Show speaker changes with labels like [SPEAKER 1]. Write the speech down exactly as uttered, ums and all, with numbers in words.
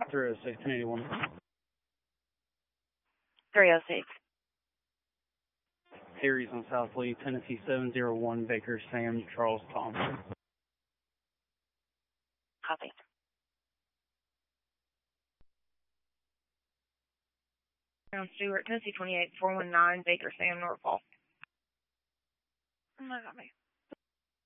[SPEAKER 1] three oh six, ten eighty-one.
[SPEAKER 2] three oh six.
[SPEAKER 1] Harry's on South Lee, Tennessee seven zero one, Baker Sam, Charles Thompson.
[SPEAKER 2] Copy. Down Stewart, Tennessee twenty-eight, four one nine, Baker Sam, Norfolk.
[SPEAKER 3] No, got me.